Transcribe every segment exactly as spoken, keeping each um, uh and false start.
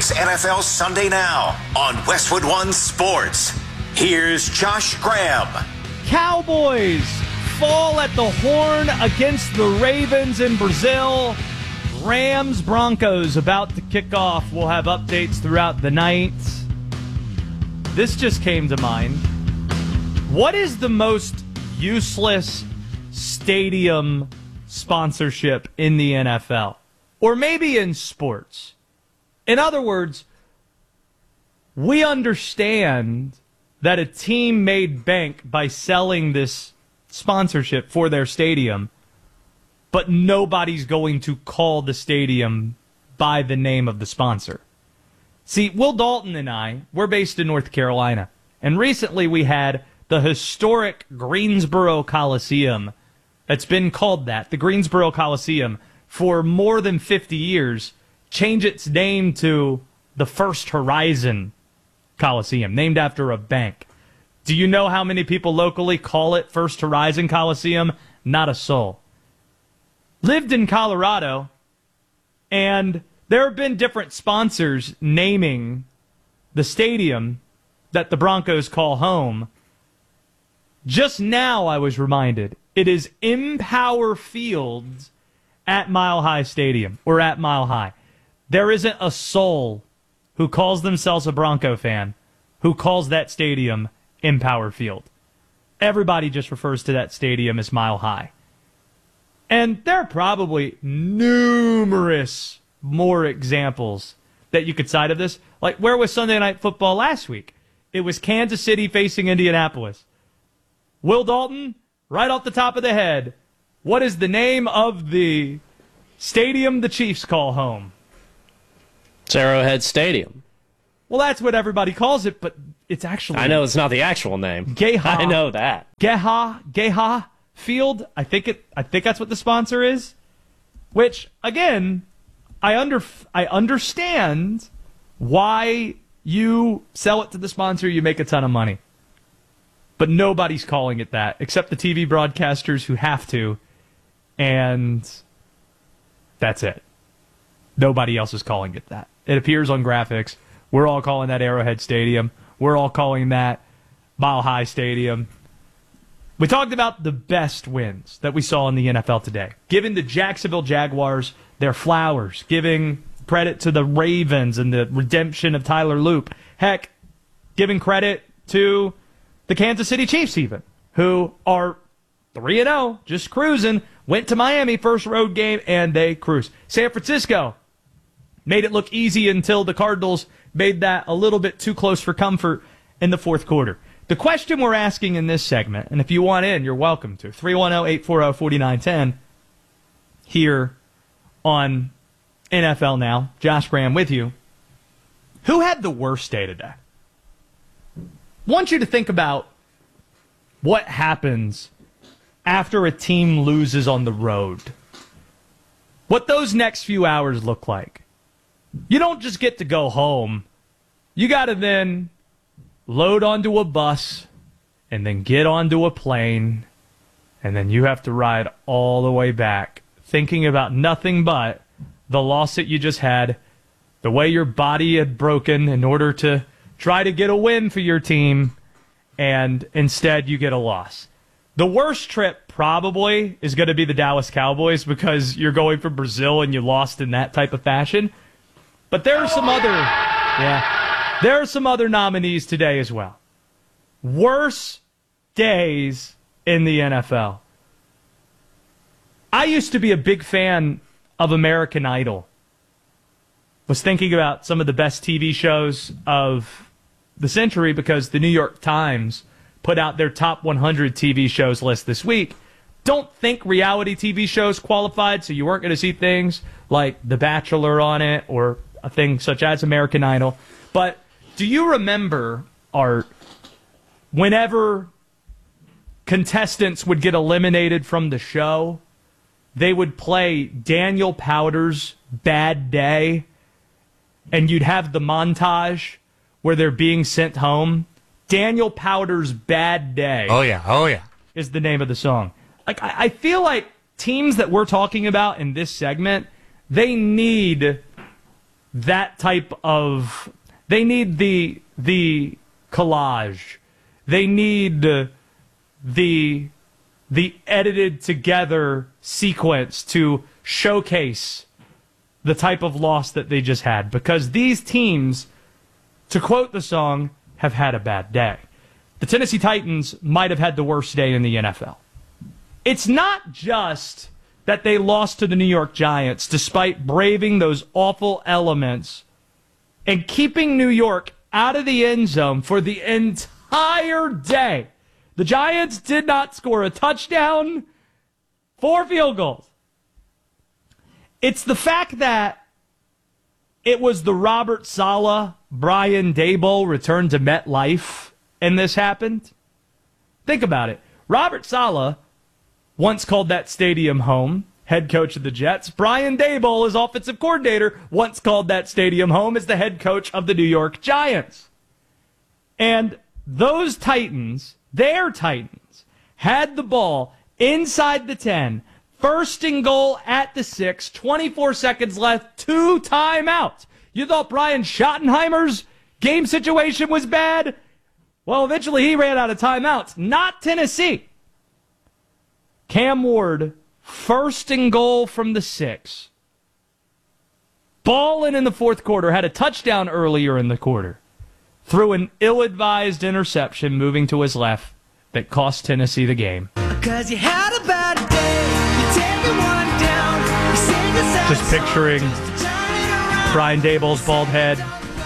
It's N F L Sunday Now on Westwood One Sports. Here's Josh Graham. Cowboys fall at the horn against the Ravens in Brazil. Rams Broncos about to kick off. We'll have updates throughout the night. This just came to mind. What is the most useless stadium sponsorship in the N F L? Or maybe in sports? In other words, we understand that a team made bank by selling this sponsorship for their stadium, but nobody's going to call the stadium by the name of the sponsor. See, Will Dalton and I, we're based in North Carolina, and recently we had the historic Greensboro Coliseum that's been called that, the Greensboro Coliseum, for more than fifty years, change its name to the First Horizon Coliseum, named after a bank. Do you know how many people locally call it First Horizon Coliseum? Not a soul. Lived in Colorado, and there have been different sponsors naming the stadium that the Broncos call home. Just now I was reminded it is Empower Field at Mile High Stadium, or at Mile High. There isn't a soul who calls themselves a Bronco fan who calls that stadium Empower Field. Everybody just refers to that stadium as Mile High. And there are probably numerous more examples that you could cite of this. Like, where was Sunday Night Football last week? It was Kansas City facing Indianapolis. Will Dalton, right off the top of the head, what is the name of the stadium the Chiefs call home? It's Arrowhead Stadium. Well, that's what everybody calls it, but it's actually... I know it's not the actual name. Geha. I know that. Geha, Geha Field. I think it. I think that's what the sponsor is. Which, again, I under I understand why you sell it to the sponsor. You make a ton of money, but nobody's calling it that except the T V broadcasters who have to, and that's it. Nobody else is calling it that. It appears on graphics. We're all calling that Arrowhead Stadium. We're all calling that Mile High Stadium. We talked about the best wins that we saw in the N F L today. Giving the Jacksonville Jaguars their flowers. Giving credit to the Ravens and the redemption of Tyler Loop. Heck, giving credit to the Kansas City Chiefs even, who are three and oh, just cruising. Went to Miami, first road game, and they cruise. San Francisco made it look easy until the Cardinals made that a little bit too close for comfort in the fourth quarter. The question we're asking in this segment, and if you want in, you're welcome to, three one zero, eight four zero, four nine one zero here on N F L Now. Josh Graham with you. Who had the worst day today? I want you to think about what happens after a team loses on the road. What those next few hours look like. You don't just get to go home. You got to then load onto a bus and then get onto a plane, and then you have to ride all the way back thinking about nothing but the loss that you just had, the way your body had broken in order to try to get a win for your team, and instead you get a loss. The worst trip probably is going to be the Dallas Cowboys because you're going from Brazil and you lost in that type of fashion. But there are some other, yeah, there are some other nominees today as well. Worst days in the N F L. I used to be a big fan of American Idol. Was thinking about some of the best T V shows of the century because the New York Times put out their top one hundred T V shows list this week. Don't think reality T V shows qualified, so you weren't going to see things like The Bachelor on it or a thing such as American Idol. But do you remember, Art, whenever contestants would get eliminated from the show, they would play Daniel Powter's Bad Day, and you'd have the montage where they're being sent home? Daniel Powter's Bad Day. Oh, yeah. Oh, yeah. Is the name of the song. Like, I, I feel like teams that we're talking about in this segment, they need that type of. They need the the collage. They need the the, the edited together sequence to showcase the type of loss that they just had. Because these teams, to quote the song, have had a bad day. The Tennessee Titans might have had the worst day in the N F L. It's not just that they lost to the New York Giants despite braving those awful elements and keeping New York out of the end zone for the entire day. The Giants did not score a touchdown, four field goals. It's the fact that it was the Robert Saleh, Brian Daboll return to MetLife, and this happened. Think about it. Robert Saleh once called that stadium home, head coach of the Jets. Brian Daboll, as offensive coordinator, once called that stadium home as the head coach of the New York Giants. And those Titans, their Titans, had the ball inside the ten, first and goal at the six, twenty-four seconds left, two timeouts. You thought Brian Schottenheimer's game situation was bad? Well, eventually he ran out of timeouts. Not Tennessee. Cam Ward, first and goal from the six. Balling in the fourth quarter, had a touchdown earlier in the quarter. Threw an ill-advised interception moving to his left that cost Tennessee the game. Cause you had a bad day, you take everyone down, you sing a sad Just picturing Brian Daboll's bald head,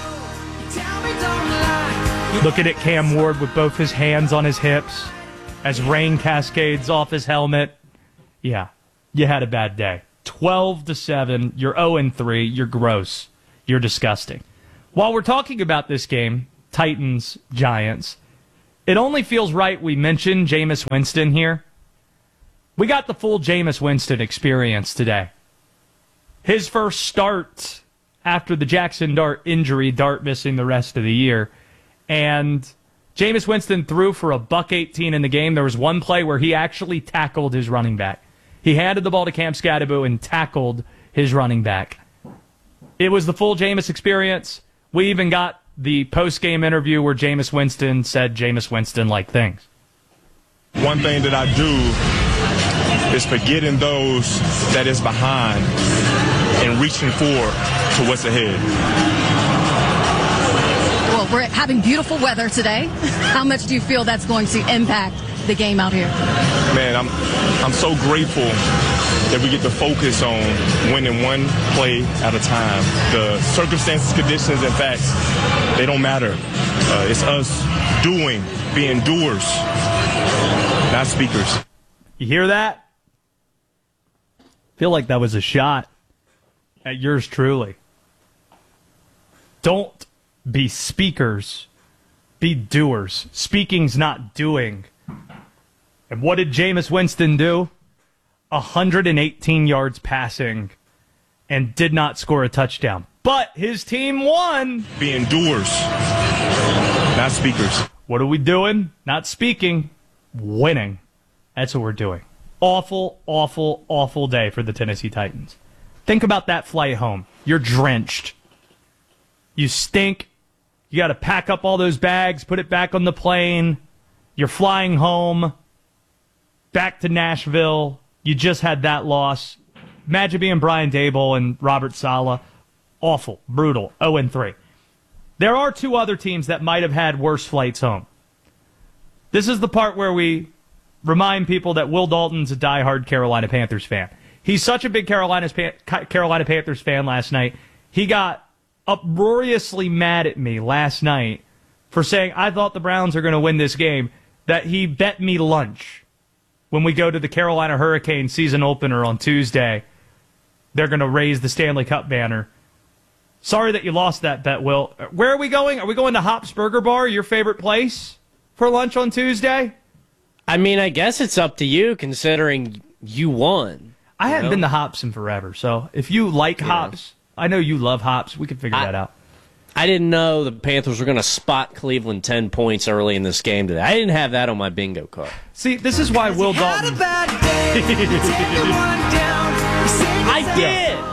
looking at Cam Ward with both his hands on his hips as rain cascades off his helmet. Yeah, you had a bad day. twelve to seven, you're oh and three, you're gross, you're disgusting. While we're talking about this game, Titans, Giants, it only feels right we mention Jameis Winston here. We got the full Jameis Winston experience today. His first start after the Jackson Dart injury, Dart missing the rest of the year. And Jameis Winston threw for a buck eighteen in the game. There was one play where he actually tackled his running back. He handed the ball to Cam Scadaboo and tackled his running back. It was the full Jameis experience. We even got the post-game interview where Jameis Winston said Jameis Winston-like things. One thing that I do is forgetting those that is behind and reaching forward to what's ahead. Well, we're having beautiful weather today. How much do you feel that's going to impact the game out here? Man, I'm I'm so grateful that we get to focus on winning one play at a time. The circumstances, conditions, and facts, they don't matter. Uh, it's us doing, being doers, not speakers. You hear that? Feel like that was a shot at yours truly. Don't be speakers, be doers. Speaking's not doing. And what did Jameis Winston do? one hundred eighteen yards passing and did not score a touchdown. But his team won. Being doers, not speakers. What are we doing? Not speaking, winning. That's what we're doing. Awful, awful, awful day for the Tennessee Titans. Think about that flight home. You're drenched. You stink. You got to pack up all those bags, put it back on the plane. You're flying home, back to Nashville. You just had that loss. Imagine being Brian Daboll and Robert Saleh. Awful, brutal, oh and three. There are two other teams that might have had worse flights home. This is the part where we remind people that Will Dalton's a diehard Carolina Panthers fan. He's such a big Carolina, Carolina Panthers fan last night. He got uproariously mad at me last night for saying I thought the Browns are going to win this game, that he bet me lunch. When we go to the Carolina Hurricane season opener on Tuesday, they're going to raise the Stanley Cup banner. Sorry that you lost that bet, Will. Where are we going? Are we going to Hop's Burger Bar, your favorite place, for lunch on Tuesday? I mean, I guess it's up to you, considering you won. I you haven't know? been to Hops in forever, so if you like Yeah. Hops, I know you love Hops, we can figure I, that out. I didn't know the Panthers were going to spot Cleveland ten points early in this game today. I didn't have that on my bingo card. See, this is why Will Had Dalton... a bad day, you take everyone down, you sing a I sad did. song. I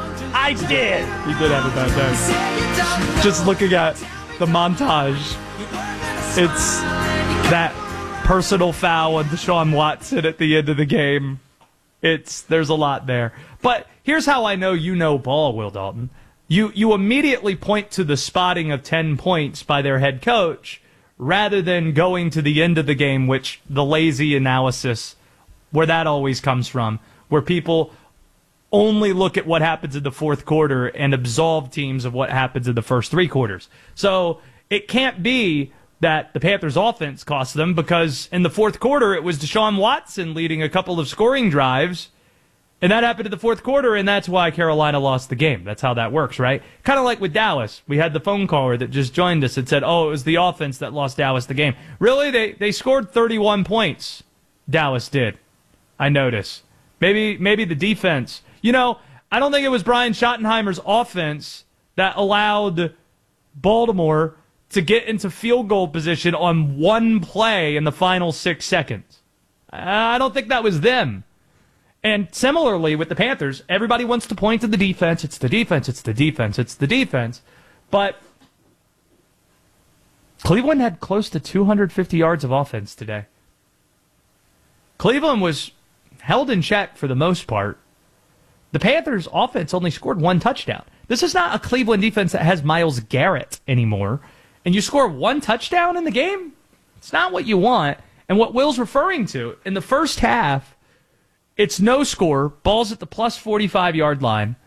I did. He did have a bad day. Just looking at the montage, it's that personal foul on Deshaun Watson at the end of the game. It's there's a lot there. But here's how I know you know ball, Will Dalton. You you immediately point to the spotting of ten points by their head coach rather than going to the end of the game, which the lazy analysis, where that always comes from, where people only look at what happens in the fourth quarter and absolve teams of what happens in the first three quarters. So it can't be that the Panthers' offense cost them, because in the fourth quarter it was Deshaun Watson leading a couple of scoring drives, and that happened in the fourth quarter, and that's why Carolina lost the game. That's how that works, right? Kind of like with Dallas. We had the phone caller that just joined us and said, oh, it was the offense that lost Dallas the game. Really? They they scored thirty-one points. Dallas did. I notice. Maybe maybe the defense. You know, I don't think it was Brian Schottenheimer's offense that allowed Baltimore to get into field goal position on one play in the final six seconds. I don't think that was them. And similarly with the Panthers, everybody wants to point to the defense. It's the defense, it's the defense, it's the defense. But Cleveland had close to two hundred fifty yards of offense today. Cleveland was held in check for the most part. The Panthers' offense only scored one touchdown. This is not a Cleveland defense that has Myles Garrett anymore. And you score one touchdown in the game? It's not what you want. And what Will's referring to, in the first half, it's no score, ball's at the plus forty-five-yard line,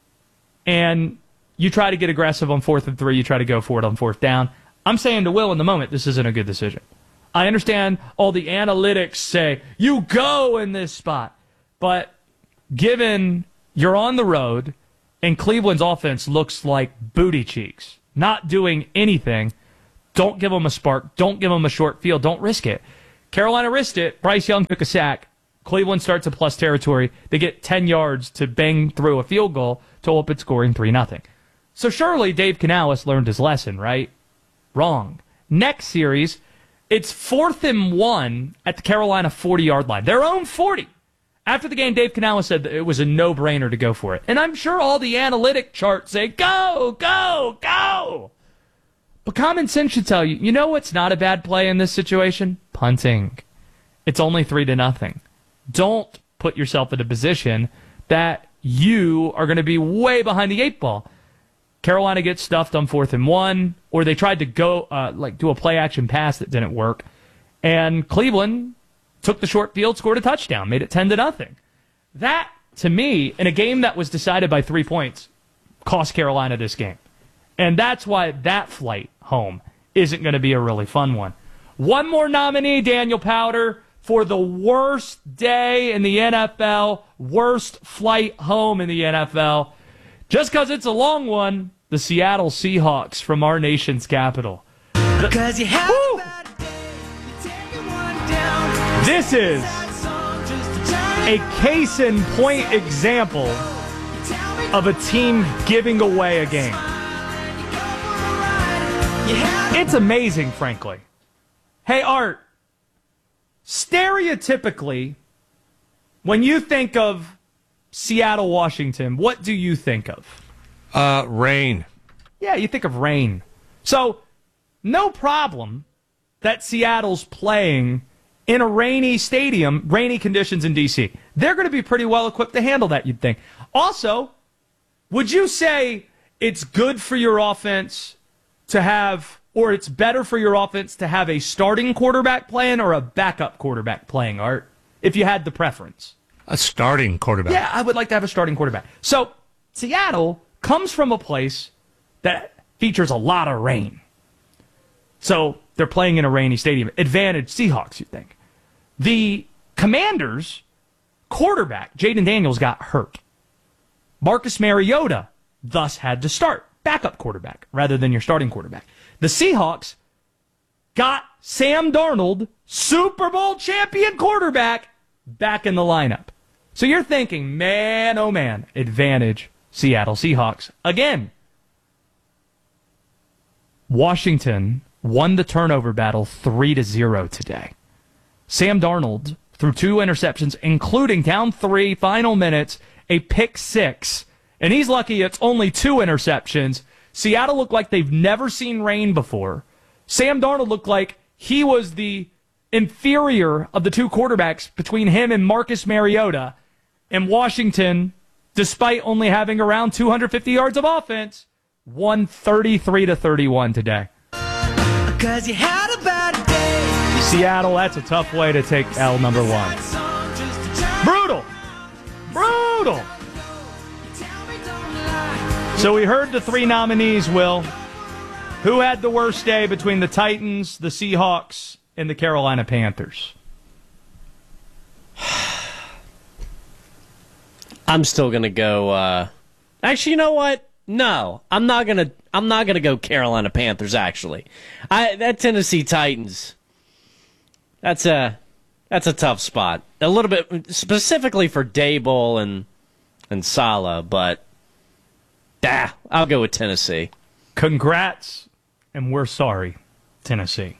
and you try to get aggressive on fourth and three, you try to go for it on fourth down. I'm saying to Will in the moment, this isn't a good decision. I understand all the analytics say, you go in this spot. But given you're on the road, and Cleveland's offense looks like booty cheeks, not doing anything, don't give them a spark. Don't give them a short field. Don't risk it. Carolina risked it. Bryce Young took a sack. Cleveland starts at plus territory. They get ten yards to bang through a field goal to open scoring three nothing. So surely Dave Canales learned his lesson, right? Wrong. Next series, it's fourth and one at the Carolina forty-yard line. Their own forty. After the game, Dave Canales said that it was a no-brainer to go for it. And I'm sure all the analytic charts say, go, go, go. But common sense should tell you, you know what's not a bad play in this situation? Punting. It's only three to nothing. Don't put yourself in a position that you are going to be way behind the eight ball. Carolina gets stuffed on fourth and one, or they tried to go, uh, like, do a play-action pass that didn't work. And Cleveland took the short field, scored a touchdown, made it ten to nothing. That, to me, in a game that was decided by three points, cost Carolina this game. And that's why that flight home isn't going to be a really fun one. One more nominee, Daniel Powder, for the worst day in the N F L, worst flight home in the N F L. Just because it's a long one, the Seattle Seahawks from our nation's capital. The, Cause you have Woo! a bad day, you take it one down. This is a case in point example of a team giving away a game. It's amazing, frankly. Hey, Art, stereotypically, when you think of Seattle, Washington, what do you think of? Uh, rain. Yeah, you think of rain. So, no problem that Seattle's playing in a rainy stadium, rainy conditions in D C. They're going to be pretty well equipped to handle that, you'd think. Also, would you say it's good for your offense to have, or it's better for your offense to have a starting quarterback playing or a backup quarterback playing, Art, if you had the preference? A starting quarterback. Yeah, I would like to have a starting quarterback. So, Seattle comes from a place that features a lot of rain. So, they're playing in a rainy stadium. Advantage Seahawks, you think. The Commanders' quarterback, Jaden Daniels, got hurt. Marcus Mariota thus had to start. Backup quarterback rather than your starting quarterback. The Seahawks got Sam Darnold, Super Bowl champion quarterback, back in the lineup. So you're thinking, man, oh man, advantage Seattle Seahawks. Again, Washington won the turnover battle three to zero today. Sam Darnold threw two interceptions, including down three, final minutes, a pick six, and he's lucky it's only two interceptions. Seattle looked like they've never seen rain before. Sam Darnold looked like he was the inferior of the two quarterbacks between him and Marcus Mariota. And Washington, despite only having around two hundred fifty yards of offense, won thirty-three to thirty-one today. 'Cause you had a bad day. Seattle, that's a tough way to take L number one. Brutal. Brutal. So we heard the three nominees, Will. Who had the worst day between the Titans, the Seahawks, and the Carolina Panthers? I'm still gonna go. Uh, actually, you know what? No, I'm not gonna. I'm not gonna go Carolina Panthers. Actually, I that Tennessee Titans. That's a that's a tough spot. A little bit specifically for Daboll and and Saleh, but ah, I'll go with Tennessee. Congrats, and we're sorry, Tennessee.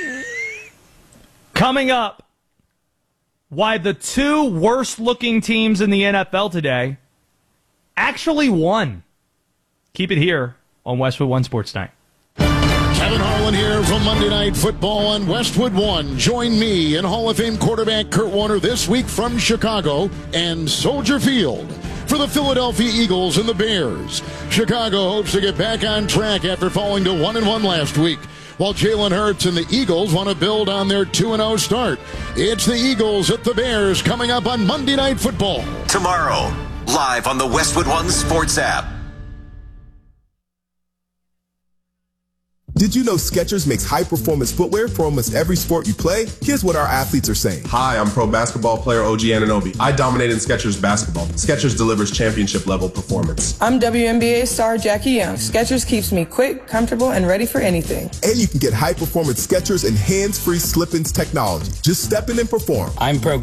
Coming up, why the two worst-looking teams in the N F L today actually won. Keep it here on Westwood One Sports Night. Kevin Harlan here from Monday Night Football on Westwood One. Join me and Hall of Fame quarterback Kurt Warner this week from Chicago and Soldier Field for the Philadelphia Eagles and the Bears. Chicago hopes to get back on track after falling to one and one last week, while Jalen Hurts and the Eagles want to build on their two and oh start. It's the Eagles at the Bears coming up on Monday Night Football. Tomorrow, live on the Westwood One Sports app. Did you know Skechers makes high-performance footwear for almost every sport you play? Here's what our athletes are saying. Hi, I'm pro basketball player O G Anunoby. I dominate in Skechers basketball. Skechers delivers championship-level performance. I'm W N B A star Jackie Young. Skechers keeps me quick, comfortable, and ready for anything. And you can get high-performance Skechers and hands-free slip-ins technology. Just step in and perform. I'm pro